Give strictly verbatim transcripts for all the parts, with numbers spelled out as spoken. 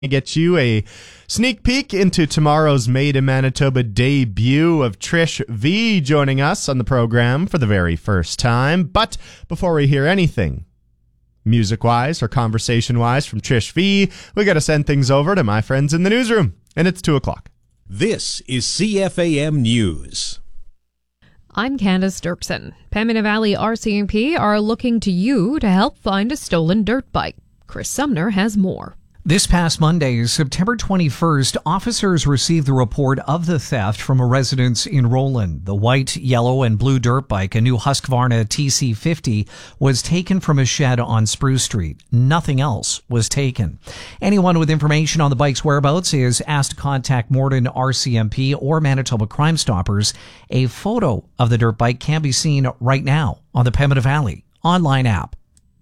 Get you a sneak peek into tomorrow's Made in Manitoba debut of Trish V joining us on the program for the very first time. But before we hear anything music-wise or conversation-wise from Trish V, we got to send things over to my friends in the newsroom. And it's two o'clock. This is C F A M News. I'm Candace Dirksen. Pembina Valley R C M P are looking to you to help find a stolen dirt bike. Chris Sumner has more. This past Monday, September twenty-first, officers received the report of the theft from a residence in Roland. The white, yellow, and blue dirt bike, a new Husqvarna T C fifty, was taken from a shed on Spruce Street. Nothing else was taken. Anyone with information on the bike's whereabouts is asked to contact Morden R C M P or Manitoba Crime Stoppers. A photo of the dirt bike can be seen right now on the Pembina Valley online app.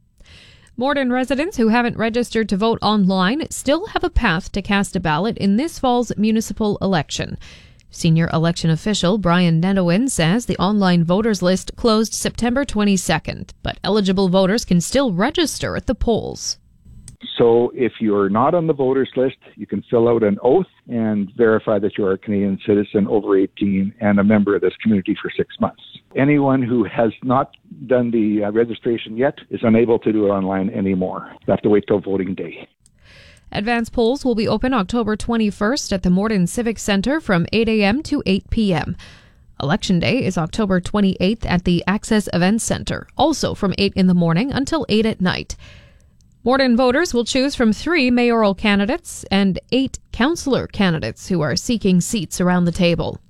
Morden residents who haven't registered to vote online still have a path to cast a ballot in this fall's municipal election. Senior election official Brian Nedowin says the online voters list closed September twenty-second, but eligible voters can still register at the polls. So if you're not on the voters list, you can fill out an oath and verify that you are a Canadian citizen over eighteen and a member of this community for six months. Anyone who has not done the uh, registration yet is unable to do it online anymore. They have to wait till voting day. Advance polls will be open October twenty-first at the Morden Civic Centre from eight a.m. to eight p.m. Election Day is October twenty-eighth at the Access Events Centre, also from eight in the morning until eight at night. Morden voters will choose from three mayoral candidates and eight councillor candidates who are seeking seats around the table.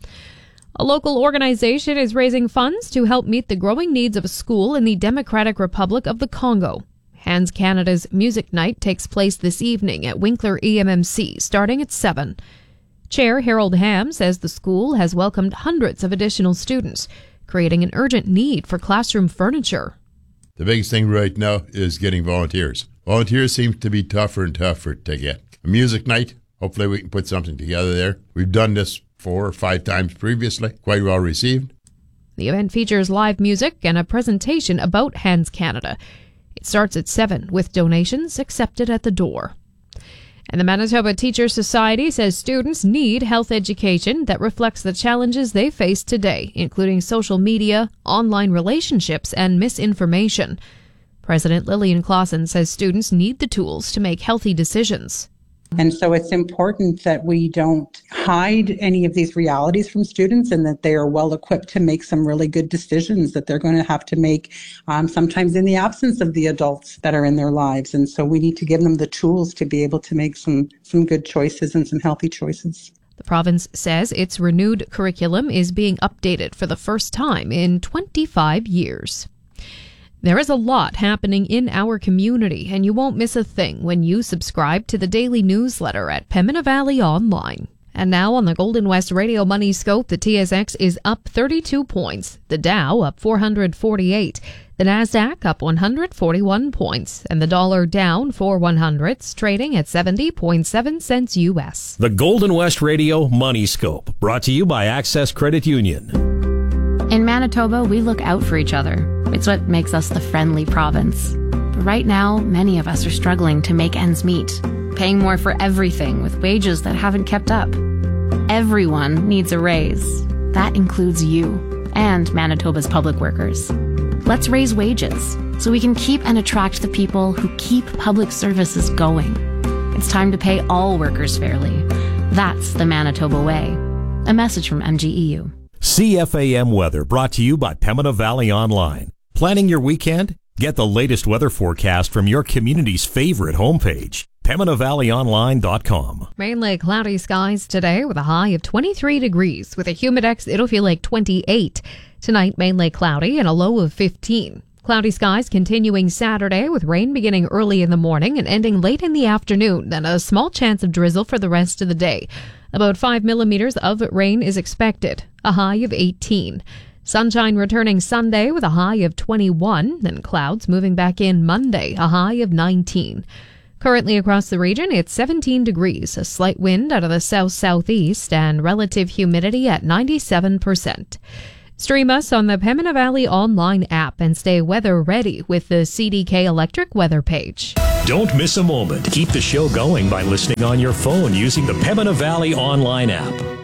A local organization is raising funds to help meet the growing needs of a school in the Democratic Republic of the Congo. Hands Canada's Music Night takes place this evening at Winkler E M M C, starting at seven. Chair Harold Ham says the school has welcomed hundreds of additional students, creating an urgent need for classroom furniture. The biggest thing right now is getting volunteers. Volunteers seem to be tougher and tougher to get. A music night, hopefully we can put something together there. We've done this four or five times previously, quite well received. The event features live music and a presentation about Hands Canada. It starts at seven with donations accepted at the door. And the Manitoba Teachers Society says students need health education that reflects the challenges they face today, including social media, online relationships, and misinformation. President Lillian Clausen says students need the tools to make healthy decisions. And so it's important that we don't hide any of these realities from students and that they are well equipped to make some really good decisions that they're going to have to make um, sometimes in the absence of the adults that are in their lives. And so we need to give them the tools to be able to make some, some good choices and some healthy choices. The province says its renewed curriculum is being updated for the first time in twenty-five years. There is a lot happening in our community, and you won't miss a thing when you subscribe to the daily newsletter at Pembina Valley Online. And now on the Golden West Radio Money Scope, the T S X is up thirty-two points, the Dow up four hundred forty-eight, the Nasdaq up one hundred forty-one points, and the dollar down four one hundredths, trading at seventy point seven cents U S. The Golden West Radio Money Scope, brought to you by Access Credit Union. In Manitoba, we look out for each other. It's what makes us the friendly province. But right now, many of us are struggling to make ends meet, paying more for everything with wages that haven't kept up. Everyone needs a raise. That includes you and Manitoba's public workers. Let's raise wages so we can keep and attract the people who keep public services going. It's time to pay all workers fairly. That's the Manitoba way. A message from M G E U. C F A M weather brought to you by Pembina Valley Online. Planning your weekend? Get the latest weather forecast from your community's favorite homepage, Pembina Valley Online dot com. Mainly cloudy skies today with a high of twenty-three degrees. With a humidex, it'll feel like twenty-eight. Tonight, mainly cloudy and a low of fifteen. Cloudy skies continuing Saturday with rain beginning early in the morning and ending late in the afternoon, then a small chance of drizzle for the rest of the day. About five millimeters of rain is expected, a high of eighteen. Sunshine returning Sunday with a high of twenty-one, then clouds moving back in Monday, a high of nineteen. Currently across the region, it's seventeen degrees, a slight wind out of the south-southeast, and relative humidity at ninety-seven percent. Stream us on the Pembina Valley Online app and stay weather ready with the C D K Electric weather page. Don't miss a moment. Keep the show going by listening on your phone using the Pembina Valley online app.